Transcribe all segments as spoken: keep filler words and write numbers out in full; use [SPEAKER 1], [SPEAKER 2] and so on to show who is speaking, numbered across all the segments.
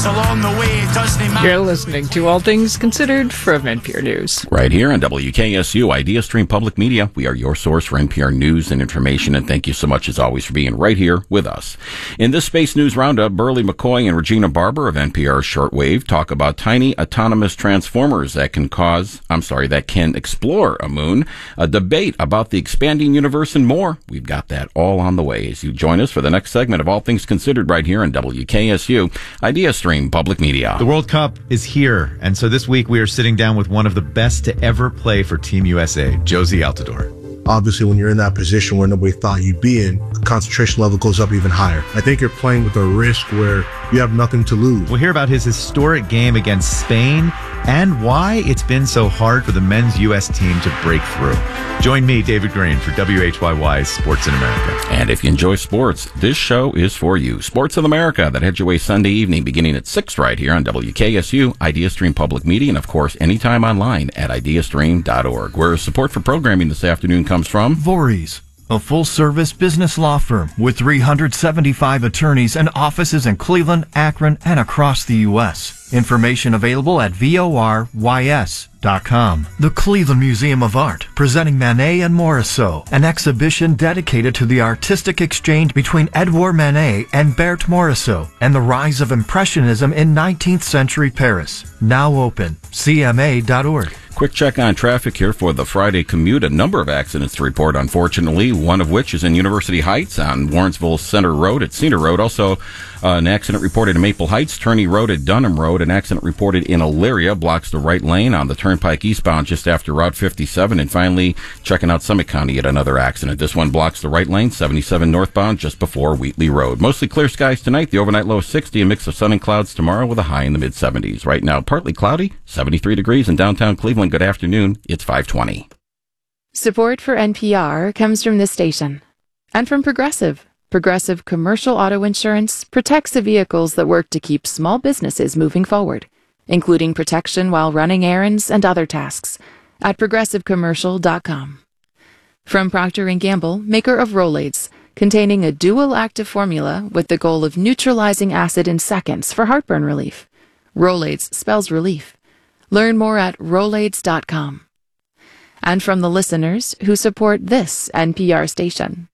[SPEAKER 1] along the way, doesn't matter.
[SPEAKER 2] You're listening to All Things Considered from N P R News.
[SPEAKER 3] Right here on W K S U, IdeaStream Public Media. We are your source for N P R news and information, and thank you so much, as always, for being right here with us. In this Space News Roundup, Burley McCoy and Regina Barber of N P R Shortwave talk about tiny autonomous transformers that can cause, I'm sorry, that can explore a moon, a debate about the expanding universe, and more. We've got that all on the way as you join us for the next segment of All Things Considered right here on W K S U, IdeaStream Public Media.
[SPEAKER 4] The World Cup is here, and so this week we are sitting down with one of the best to ever play for Team U S A, Jozy Altidore.
[SPEAKER 5] Obviously, when you're in that position where nobody thought you'd be in, the concentration level goes up even higher. I think you're playing with a risk where you have nothing to lose.
[SPEAKER 4] We'll hear about his historic game against Spain and why it's been so hard for the men's U S team to break through. Join me, David Green, for W H Y Y's Sports in America.
[SPEAKER 3] And if you enjoy sports, this show is for you. Sports in America, that heads your way Sunday evening beginning at six right here on W K S U, IdeaStream Public Media, and of course, anytime online at ideastream dot org, where support for programming this afternoon comes from
[SPEAKER 6] Voorhees, a full-service business law firm with three hundred seventy-five attorneys and offices in Cleveland, Akron, and across the U S Information available at vorys dot com. The Cleveland Museum of Art, presenting Manet and Morisot, an exhibition dedicated to the artistic exchange between Edouard Manet and Berthe Morisot, and the rise of Impressionism in nineteenth century Paris. Now open, C M A dot org.
[SPEAKER 3] Quick check on traffic here for the Friday commute. A number of accidents to report, unfortunately, one of which is in University Heights on Warrensville Center Road at Cedar Road. Also, uh, an accident reported in Maple Heights, Turney Road at Dunham Road. An accident reported in Elyria, blocks the right lane on the Turnpike eastbound just after Route fifty-seven. And finally, checking out Summit County at another accident. This one blocks the right lane, seventy-seven northbound, just before Wheatley Road. Mostly clear skies tonight. The overnight low sixty, a mix of sun and clouds tomorrow with a high in the mid-seventies. Right now, partly cloudy, seventy-three degrees in downtown Cleveland. Good afternoon. It's five twenty.
[SPEAKER 7] Support for N P R comes from this station and from Progressive. Progressive Commercial Auto Insurance protects the vehicles that work to keep small businesses moving forward, including protection while running errands and other tasks, at progressive commercial dot com. From Procter and Gamble, maker of Rolaids, containing a dual active formula with the goal of neutralizing acid in seconds for heartburn relief. Rolaids spells relief. Learn more at rolaids dot com. And from the listeners who support this N P R station.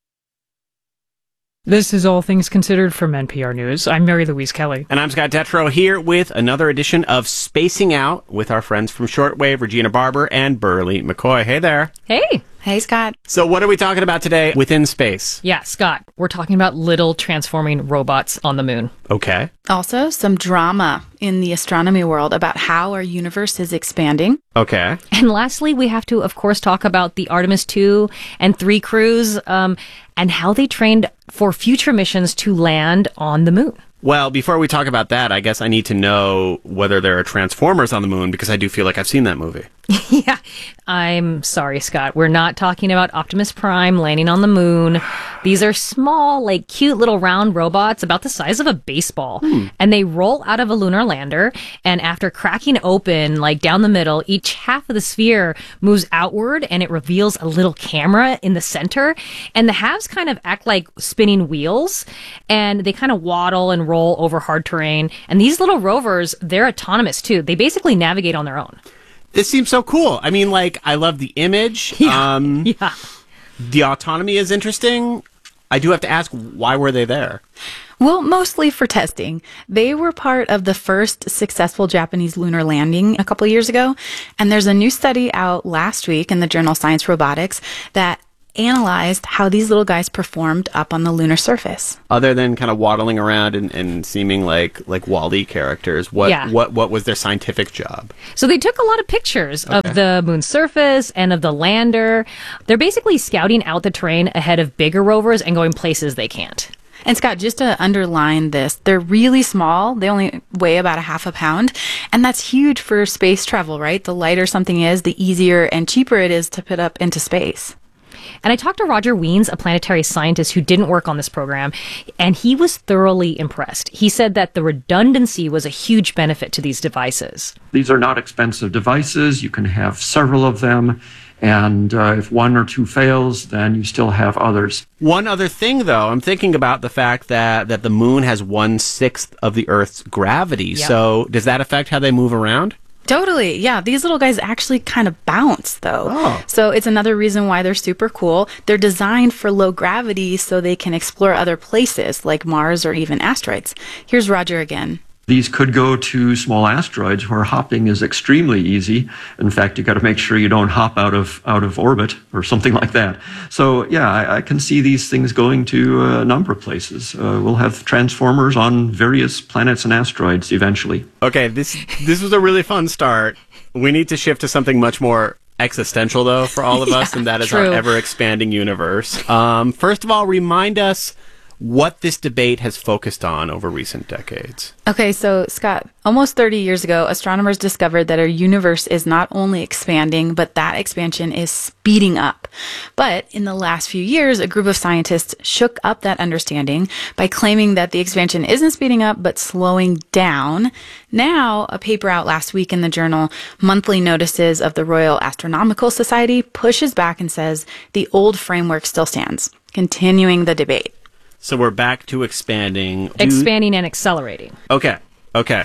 [SPEAKER 2] This is All Things Considered from N P R News. I'm Mary Louise Kelly.
[SPEAKER 8] And I'm Scott Detrow here with another edition of Spacing Out with our friends from Shortwave, Regina Barber and Burley McCoy. Hey there.
[SPEAKER 2] Hey.
[SPEAKER 9] Hey, Scott.
[SPEAKER 8] So what are we talking about today within space?
[SPEAKER 2] Yeah, Scott, we're talking about little transforming robots on the moon.
[SPEAKER 8] Okay.
[SPEAKER 9] Also, some drama in the astronomy world about how our universe is expanding.
[SPEAKER 8] Okay.
[SPEAKER 10] And lastly, we have to, of course, talk about the Artemis two and three crews um, and how they trained for future missions to land on the moon.
[SPEAKER 8] Well, before we talk about that, I guess I need to know whether there are Transformers on the moon, because I do feel like I've seen that movie.
[SPEAKER 10] Yeah, I'm sorry, Scott. We're not talking about Optimus Prime landing on the moon. These are small, like cute little round robots about the size of a baseball. Hmm. And they roll out of a lunar lander. And after cracking open, like down the middle, each half of the sphere moves outward and it reveals a little camera in the center. And the halves kind of act like spinning wheels. And they kind of waddle and roll over hard terrain. And these little rovers, they're autonomous too. They basically navigate on their own.
[SPEAKER 8] This seems so cool. I mean, like, I love the image.
[SPEAKER 10] Yeah.
[SPEAKER 8] Um,
[SPEAKER 10] yeah.
[SPEAKER 8] The autonomy is interesting. I do have to ask, why were they there?
[SPEAKER 9] Well, mostly for testing. They were part of the first successful Japanese lunar landing a couple years ago. And there's a new study out last week in the journal Science Robotics that analyzed how these little guys performed up on the lunar surface.
[SPEAKER 8] Other than kind of waddling around and, and seeming like like Wall-E characters, what,
[SPEAKER 10] Yeah.
[SPEAKER 8] what what was their scientific job?
[SPEAKER 10] So they took a lot of pictures
[SPEAKER 8] Okay.
[SPEAKER 10] of the moon's surface and of the lander. They're basically scouting out the terrain ahead of bigger rovers and going places they can't.
[SPEAKER 9] And Scott, just to underline this, they're really small. They only weigh about a half a pound. And that's huge for space travel, right? The lighter something is, the easier and cheaper it is to put up into space.
[SPEAKER 10] And I talked to Roger Wiens, a planetary scientist who didn't work on this program, and he was thoroughly impressed. He said that the redundancy was a huge benefit to these devices.
[SPEAKER 11] These are not expensive devices. You can have several of them, And uh, if one or two fails, then you still have others.
[SPEAKER 8] One other thing, though, I'm thinking about the fact that, that the moon has one-sixth of the Earth's gravity.
[SPEAKER 9] Yep.
[SPEAKER 8] So does that affect how they move around?
[SPEAKER 9] Totally. Yeah. These little guys actually kind of bounce, though.
[SPEAKER 8] Oh.
[SPEAKER 9] So it's another reason why they're super cool. They're designed for low gravity so they can explore other places like Mars or even asteroids. Here's Roger again.
[SPEAKER 11] These could go to small asteroids where hopping is extremely easy. In fact, you got to make sure you don't hop out of out of orbit or something like that. So yeah, I, I can see these things going to a number of places. Uh, we'll have transformers on various planets and asteroids eventually.
[SPEAKER 8] Okay, this this was a really fun start. We need to shift to something much more existential, though, for all of
[SPEAKER 9] Yeah,
[SPEAKER 8] us, and that is
[SPEAKER 9] true.
[SPEAKER 8] our ever-expanding universe. Um, first of all, remind us what this debate has focused on over recent decades.
[SPEAKER 9] Okay, so Scott, almost thirty years ago, astronomers discovered that our universe is not only expanding, but that expansion is speeding up. But in the last few years, a group of scientists shook up that understanding by claiming that the expansion isn't speeding up, but slowing down. Now, a paper out last week in the journal Monthly Notices of the Royal Astronomical Society pushes back and says the old framework still stands, continuing the debate.
[SPEAKER 8] So we're back to expanding. Do-
[SPEAKER 10] Expanding and accelerating.
[SPEAKER 8] Okay. Okay.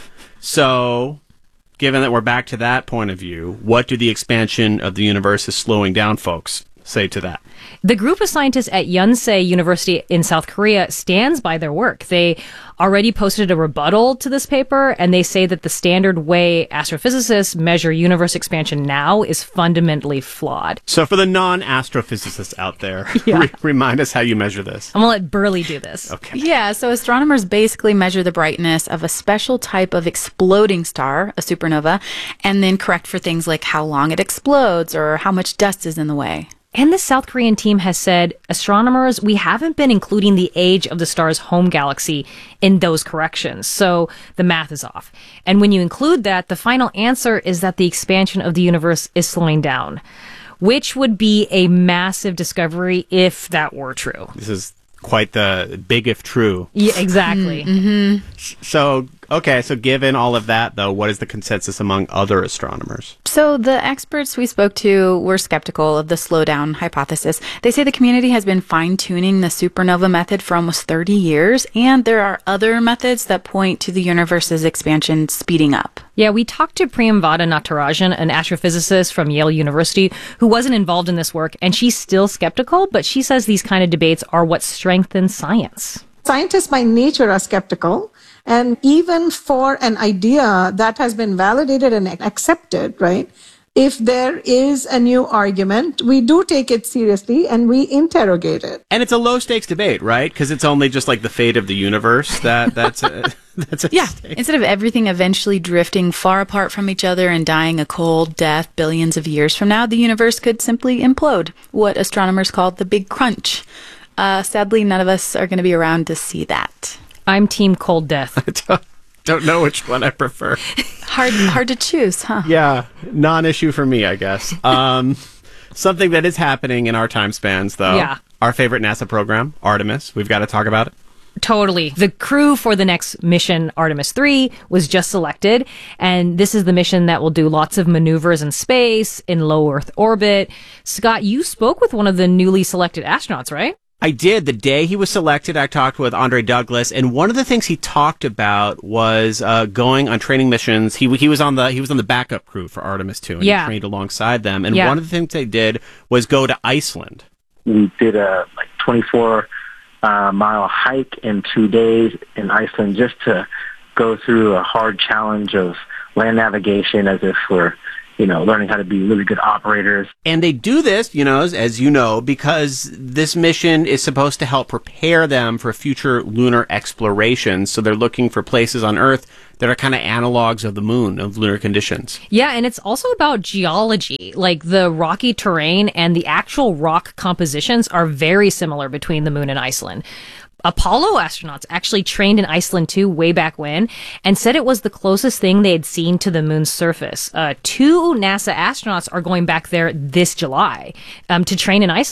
[SPEAKER 8] So, given that we're back to that point of view, what do the expansion of the universe is slowing down folks say to that?
[SPEAKER 10] The group of scientists at Yonsei University in South Korea stands by their work. They already posted a rebuttal to this paper, and they say that the standard way astrophysicists measure universe expansion now is fundamentally flawed.
[SPEAKER 8] So for the non-astrophysicists out there,
[SPEAKER 10] Yeah.
[SPEAKER 8] re- remind us how you measure this.
[SPEAKER 10] I'm going to let Burley do this.
[SPEAKER 8] Okay.
[SPEAKER 9] Yeah, so astronomers basically measure the brightness of a special type of exploding star, a supernova, and then correct for things like how long it explodes or how much dust is in the way.
[SPEAKER 10] And the South Korean team has said, astronomers, we haven't been including the age of the star's home galaxy in those corrections, so the math is off. And when you include that, the final answer is that the expansion of the universe is slowing down, which would be a massive discovery if that were true.
[SPEAKER 8] This is quite the big if true.
[SPEAKER 10] Yeah, exactly.
[SPEAKER 9] Mm-hmm.
[SPEAKER 8] So, okay, so given all of that, though, what is the consensus among other astronomers?
[SPEAKER 9] So the experts we spoke to were skeptical of the slowdown hypothesis. They say the community has been fine-tuning the supernova method for almost thirty years, and there are other methods that point to the universe's expansion speeding up.
[SPEAKER 10] Yeah, we talked to Priyamvada Natarajan, an astrophysicist from Yale University, who wasn't involved in this work, and she's still skeptical, but she says these kind of debates are what strengthen science.
[SPEAKER 12] Scientists by nature are skeptical, and even for an idea that has been validated and accepted, right? If there is a new argument, we do take it seriously and we interrogate it.
[SPEAKER 8] And it's a low stakes debate, right? Because it's only just like the fate of the universe that that's a, that's a
[SPEAKER 9] Yeah,
[SPEAKER 8] stake.
[SPEAKER 9] instead of everything eventually drifting far apart from each other and dying a cold death billions of years from now, the universe could simply implode, what astronomers call the Big Crunch. Uh, sadly, none of us are going to be around to see that.
[SPEAKER 10] I'm team cold death.
[SPEAKER 8] don't, don't know which one I prefer.
[SPEAKER 9] Hard, hard to choose, huh?
[SPEAKER 8] Yeah, non-issue for me, I guess. Um, something that is happening in our time spans, though.
[SPEAKER 10] Yeah.
[SPEAKER 8] Our favorite NASA program, Artemis. We've got to talk about it.
[SPEAKER 10] Totally. The crew for the next mission, Artemis three, was just selected. And this is the mission that will do lots of maneuvers in space, in low Earth orbit. Scott, you spoke with one of the newly selected astronauts, right?
[SPEAKER 8] I did. The day he was selected, I talked with Andre Douglas, and one of the things he talked about was uh, going on training missions. He he was on the he was on the backup crew for Artemis two, and
[SPEAKER 10] Yeah.
[SPEAKER 8] he trained alongside them. And
[SPEAKER 10] Yeah.
[SPEAKER 8] one of the things they did was go to Iceland.
[SPEAKER 13] We did a like twenty-four uh, mile hike in two days in Iceland just to go through a hard challenge of land navigation as if we're, you know, learning how to be really good operators.
[SPEAKER 8] And they do this, you know, as, as you know, because this mission is supposed to help prepare them for future lunar explorations. So they're looking for places on Earth that are kind of analogs of the moon, of lunar conditions.
[SPEAKER 10] Yeah, and it's also about geology. Like the rocky terrain and the actual rock compositions are very similar between the moon and Iceland. Apollo astronauts actually trained in Iceland too way back when and said it was the closest thing they had seen to the moon's surface. Uh, two NASA astronauts are going back there this July um, to train in Iceland.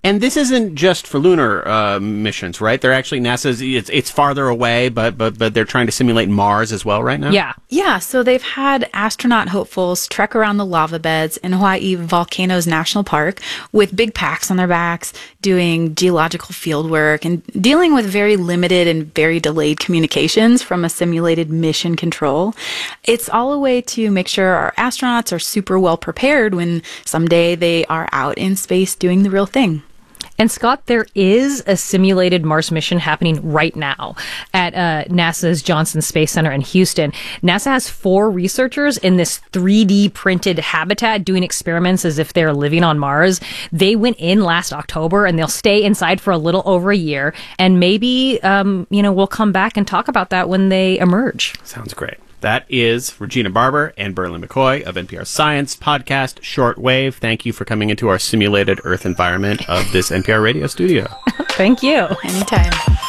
[SPEAKER 8] And this isn't just for lunar uh, missions, right? They're actually NASA's. It's it's farther away, but but but they're trying to simulate Mars as well right now.
[SPEAKER 9] Yeah, yeah. So they've had astronaut hopefuls trek around the lava beds in Hawaii Volcanoes National Park with big packs on their backs, doing geological field work and dealing with very limited and very delayed communications from a simulated mission control. It's all a way to make sure our astronauts are super well prepared when someday they are out in space doing the real thing.
[SPEAKER 10] And Scott, there is a simulated Mars mission happening right now at uh, NASA's Johnson Space Center in Houston. NASA has four researchers in this three D printed habitat doing experiments as if they're living on Mars. They went in last October and they'll stay inside for a little over a year. And maybe, um, you know, we'll come back and talk about that when they emerge.
[SPEAKER 8] Sounds great. That is Regina Barber and Berlin McCoy of N P R Science podcast Shortwave. Thank you for coming into our simulated Earth environment of this N P R radio studio.
[SPEAKER 10] Thank you.
[SPEAKER 9] Anytime.